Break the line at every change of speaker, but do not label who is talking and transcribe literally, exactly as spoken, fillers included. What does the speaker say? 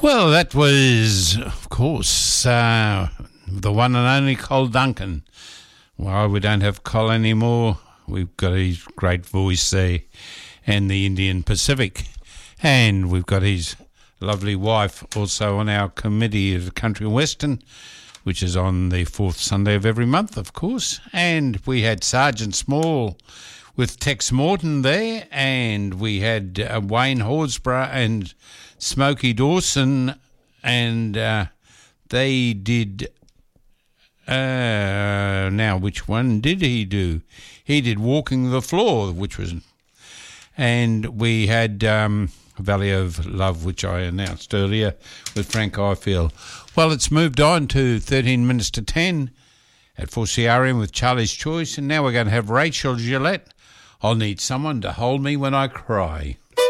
Well, that was, of course, uh, the one and only Col Duncan. Well, we don't have Col anymore. We've got his great voice there and the Indian Pacific. And we've got his lovely wife also on our committee of Country and Western, which is on the fourth Sunday of every month, of course. And we had Sergeant Small with Tex Morton there, and we had uh, Wayne Horsburgh and Smokey Dawson, and uh, they did... Uh, now, which one did he do? He did Walking the Floor, which was... And we had um, Valley of Love, which I announced earlier, with Frank Ifield. Well, it's moved on to thirteen minutes to ten at four C R M with Charlie's Choice, and now we're going to have Rachel Gillette. I'll need someone to hold me when I cry.